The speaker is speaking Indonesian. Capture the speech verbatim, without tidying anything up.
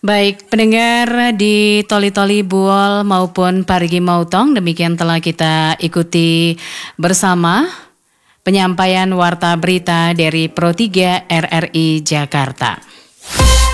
Baik, pendengar di Toli-Toli Buol maupun Parigi Mautong, demikian telah kita ikuti bersama penyampaian warta berita dari Pro tiga R R I Jakarta.